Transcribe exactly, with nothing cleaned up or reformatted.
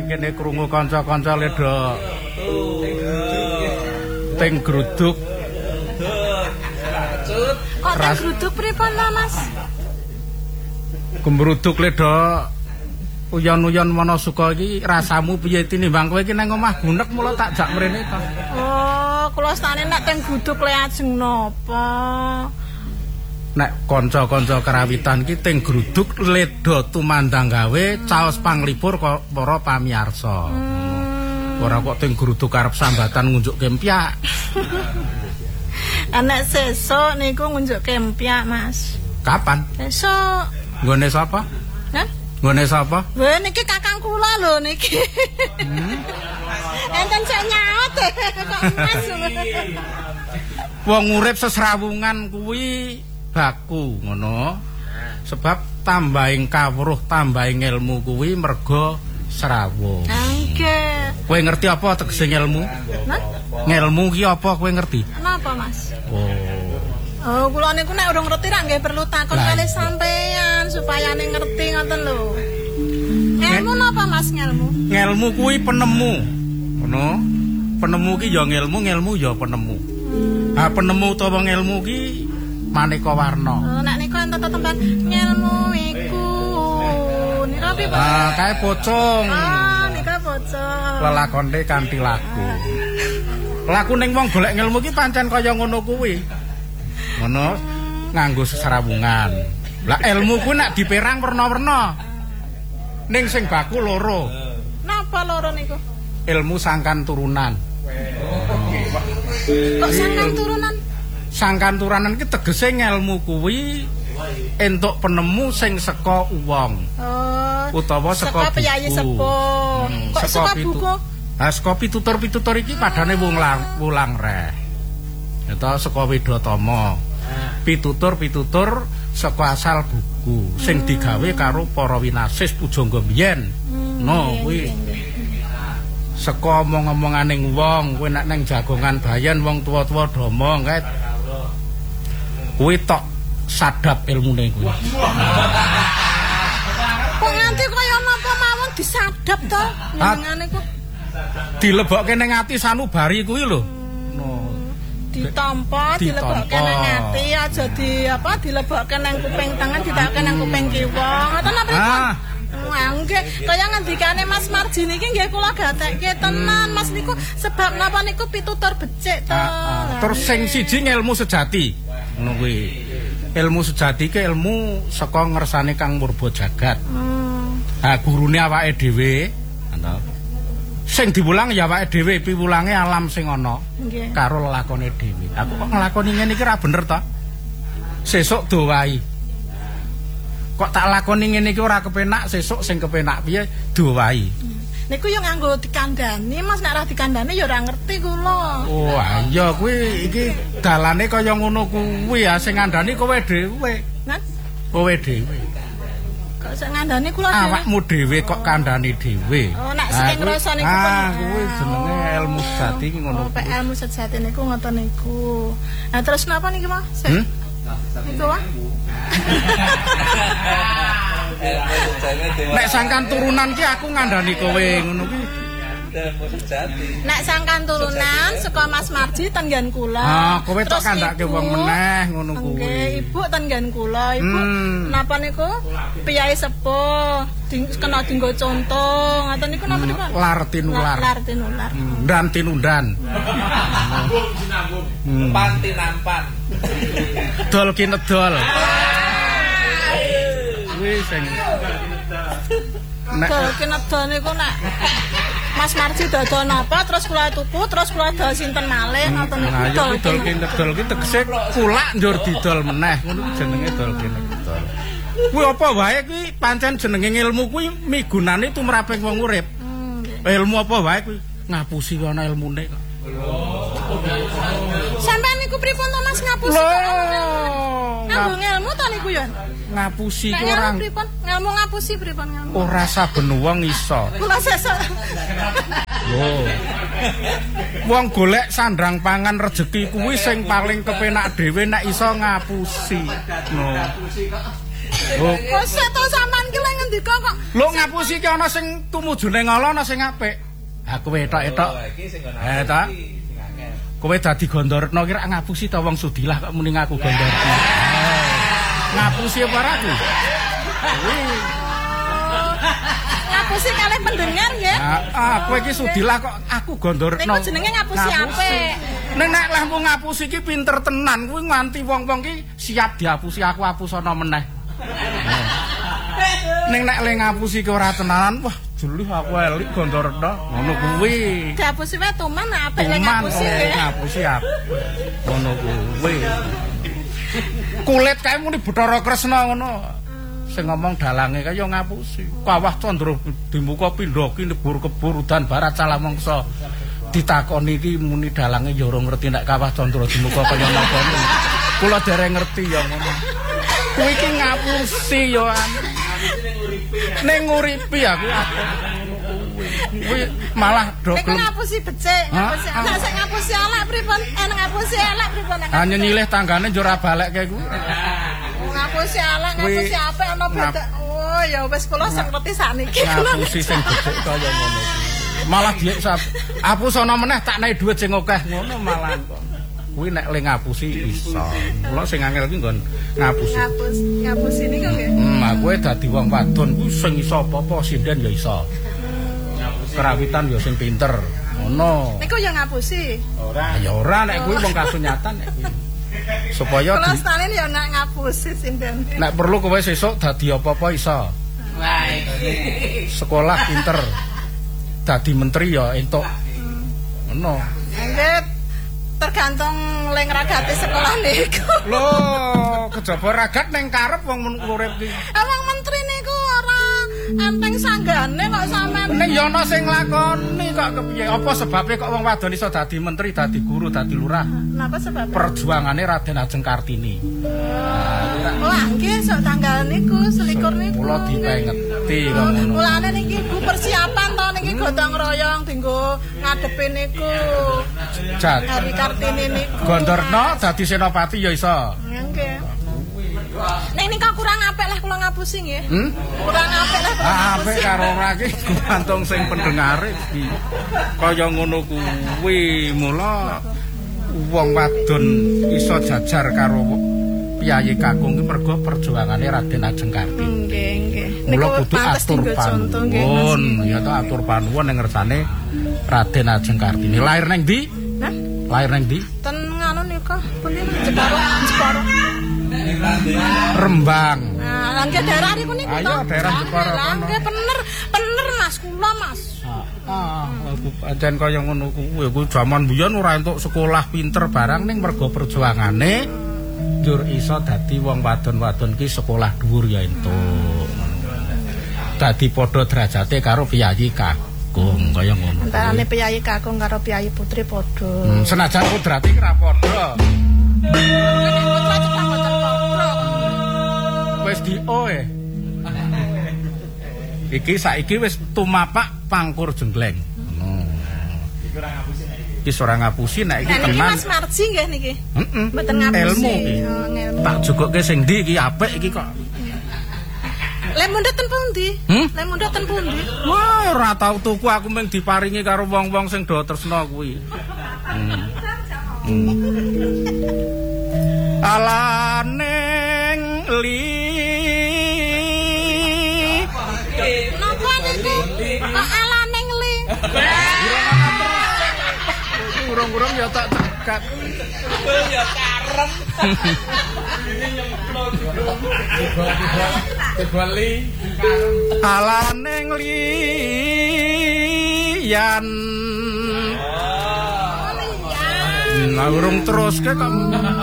kene krungu kanca-kanca leda teng gruduk. Kok teng gruduk pripun to, Mas? Gembruduk leda uyon-uyon Wanasuka iki rasamu piye tinimbang kowe iki nang omah gunek mula tak jak mrene to. Oh, kula stane nek teng gruduk le ajeng napa? Nek kanca-kanca karawitan ki teng gruduk leda tumandang gawe caos panglipur kok para pamirsa. Hmm. Ora kok teng gruduk arep sambatan ngunjuk kempyak. Anak sesuk niku ngunjuk kempyak, Mas. Kapan? Sesuk. Nggone sapa? Hah? Nggone sapa? Wah, niki kakang kula lho niki. Hmm. Enten sik nyaut kok Mas. Wong urip sesrawungan kuwi baku ngono. Sebab tambahing kawruh, tambahing ilmu kuwi merga serawung. Nggih. Kowe ngerti apa tegese ilmu? Nah? Ngelmu ki apa kowe ngerti? Napa, Mas? Oh. Oh, kula niku nek urung ngerti ra nggih perlu takon kalih sampean supaya ning ngerti ngoten lho. Ngelmu napa, Mas, ngelmu? Ngelmu kuwi penemu. Ngono. Penemu ki ya ngelmu, ngelmu ya penemu. Hmm. Ha penemu utawa ngelmu ki maneka warna. Oh, nek niku enten tembang ngelmu iku. Nika piye, Pak? Ah, kae pocong. Ah, nika pocong. Lelakone kanthi laku. Laku ning wong golek ngelmu ki pancen kaya ngono kuwi. Ngono nganggo sesarawungan. Lah ilmu ku nek diperang werna-werna. Ning sing baku loro. Napa loro niku? Ilmu sangkan turunan. Kok sangkan turunan? Sangkan turunan ki tegese ngelmu kuwi entuk penemu sing saka wong. Oh. Utawa saka piyayi sepuh. Hmm, Kok saka buku? Ha saka pitutur-pitutur iki padane wulang wulang reh. Eta saka Wedatama. Pitutur-pitutur saka asal buku sing digawe karo para winasis pujangga biyen. No kuwi. Saka omong-omonganing wong, kowe nek nang jagongan bayan wong tuwa-tuwa dama kae. Kuwi tok sadap ilmune kuwi. Kok nganti kaya napa mawon disadap to njenengane kok. Dilebokke ning ati sanubari kuwi lho. Ditampa, dilebokke nang ati, aja di apa dilebokke nang kuping tangan, ditakke nang kuping kiwa. Ngoten napa? Ah. Wah, nggih, kaya ngendikane Mas Marji niki nggih kula gatekke tenan, Mas niku sebab napa niku pitutur becik to. Terus sing siji ilmu sejati. Ngono kuwi. Ilmu sejati ke ilmu saka ngersane Kang Murba Jagat. Hmm. Ha gurune awake dhewe, ngono. Sing diwulang ya awake dhewe, piwulange alam sing ana karo lelakone dhewe. Aku kok nglakoni ngene iki ra bener to? Sesuk do wae. Kok tak lakoni ngene iki ora kepenak, sesuk sing kepenak piye do wae. Niku yo nganggo dikandani, Mas nek ora dikandani ya ora ngerti kula. Oh, iya kuwi iki dalane kaya ngono kuwi ya sing ngandani kowe dhewe. Nah, kowe dhewe. Kok sing ngandani kula dhewe. Awakmu dhewe kok kandhani dhewe. Oh, nek sing ngrasa niku pun. Ah, kuwi jenenge ilmu sejati ngono. Oh, ilmu sejati niku ngoten niku. Nah, terus napa niki, Mas? Hmm? Niku, Mas. Nek sangkan turunan ki aku ngandani kowe ngono ki. Nek sangkan turunan saka Mas Marji tenggan kula. Ah, kowe tok kandhake wong meneh ngono kuwi. Nggih, Ibu tenggan kula. Ibu napa niku? Piyayi sepuh, kena dienggo contoh. Ngoten niku napa niku? Lar tinular. Lar tinular. Ndan tinundan. Panti nampan. Dol kinedol. Kuwi sing nek kinedol niku nek Mas Marji dodol napa terus kula tuku terus kula dol sinten malih ngoten niku dol kinedol ki tegese kulak njur didol meneh ngono jenenge dol kinedol. Kuwi apa wae kuwi pancen jenenge ilmu kuwi migunane tumraping wong urip. Ilmu apa wae kuwi ngapusi ana ilmune kok. Sampeyan niku pripun to Mas ngapusi kok? Nganggo ilmu to niku ya? Ngapusi ki ora pripun? Ngelmu ngapusi pripun ngelmu? Ora saben wong iso. Kula sesuk. Lho. Wong golek sandang pangan rejeki kuwi sing paling kepenak dhewe nek iso ngapusi. No. Oh. Kok seto sampean ki lek ngendika kok. Lho ngapusi ki ana sing tumujune ngala ana sing apik. Ha kowe etok-etok. Eh ta. Kowe dadi Gondoretno ki rak ngapusi ta wong Sudilah kok muni ngaku Gondoretno. Ngapusi apa ora aku? Ngapusi kalih pendengar nggih. Ah, kowe iki Sudilah kok aku Gondoretno. Niku jenenge ngapusi apik. Nek nek lah mung ngapusi ki pinter tenan kuwi nganti wong-wong ki siap diapusi aku apusana meneh. Ning nek le ngapusi ki ora tenanan wah juluh aku elik Gondoretno ngono kuwi. Diapusi wae tuman apik le ngapusi nggih. Ngapusi apik. Ngono kuwi. Kulit kae muni Bathara Kresna ngono. Sing ngomong dalange kaya ngapusi. Kawah Candra di muka pindha ki nebur kebur udan barat salamangsa. Ditakoni iki muni dalange ya ora ngerti nek Kawah Candra di muka kaya napa. Kula dereng ngerti ya ngono. Kuwi iki ngapusi ya. Ning nguripi aku kuwi malah do Nek ngapusi becik, ngapusi ana sing ngapusi elek pripun? Enak ngapusi elek pripun? Hanya nyilih tanggane yo ora balekke kuwi. Ngapusi elek, ngapusi apik ana beda. Oh ya wis kula sing ngerti sakniki. Ngapusi sing becik kaya ngono. Malah dhiek apusana meneh tak naik dhuwit sing akeh ngono malah kok. Kuwi nek le ngapusi iso. Kula sing angel ki nggon ngapusi. Ngapus, ngapusi niku nggih. Hmm, kowe dadi wong wadon kuwi sing iso apa-apa sinden ya iso. Kerawitan ya sing pinter. Ngono. Niku ya ngapusi. Ora. Ya ora nek kuwi wong kasunyatan nek kuwi. Supaya kula stane ya nek ngapusi sinden. Nek perlu kowe sesuk dadi apa-apa iso. Wah. Sekolah pinter. Dadi menteri ya entuk. Ngono. Nggih. Tergantung leng ragate sekolah niku. Lho, kejaba ragat ning karep wong urip ki. Wong menteri niku ora enteng sanggane kok sampean. Ning ya ana sing nglakoni kok kepiye? Apa sebabe kok wong wadon iso dadi menteri, dadi guru, dadi lurah? Napa sebab? Perjuangane Raden Ajeng Kartini. Wah, nggih sok tanggal niku selikur niku. Kula dipengeti kok ngono. Mulane niki Bu persiapan to niki gotong royong dienggo ngadepi niku. Jat. Hari Kartini niku. Gondoretno dadi senopati ya iso. Nggih. Nek nika kurang apik lah kula ngapusi nggih. Hmm? Kurang apik lah kula ngapusi. Apik karo ora ki gumantung sing pendengare iki. Kaya ngono kuwi mula wong wadon iso jajar karo Piyayi Kakung ki mergo perjuangane Raden Ajeng Kartini. Nggih, nggih. Mula kudu atur panuwun, ya to atur panuwun ning ngersane Raden Ajeng Kartini. Lair ning ndi? Hah? Lair ning ndi? Ten ngono nika, pundi Jeparo, Jeparo. Rembang. Nah, langge daerah niku niku. Ayo daerah Jeparo kono. Langge bener, bener Mas kula, Mas. Ah, aku pancen kaya ngono kuwi. Kuwi jaman biyen ora entuk sekolah pinter barang ning mergo perjuangane njur iso dadi wong wadon-wadon ki sekolah dhuwur ya entuk. Dadi padha derajate karo Piyayi Kakung kaya ngono. Antarane Piyayi Kakung karo Piyayi Putri padha. Hmm, senajan kudrate ki ora padha. Wis di-o e. Iki saiki wis tumapak pangkur jenggleng. Ngono. Iki ora ngapusi nek iki. Iki ora ngapusi nek iki tenan. Niki Mas Marji nggih niki. Heeh. Mboten ngapusi. Ilmu iki. Tak jugokke sing ndi iki apik iki kok. Lek mundhut ten pundi? Hmm? Lek mundhut ten pundi? Wah, ora tau tuku aku mung diparingi karo wong-wong sing do tresna kuwi. Hmm. Hmm. Alaning li Napa niku? Kok alaning li? Urung-urung ya tak cekat. Ya karep. Tebali Alaning liyan. Oh, Nah, urung terus ke kok